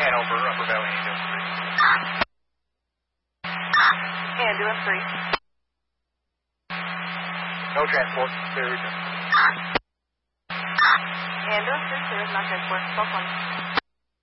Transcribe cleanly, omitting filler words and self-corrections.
Hanover, Upper Valley Ambulance 3. Ambulance 3. No transport. There we go. Ambulance 3, there is no transport. 1220.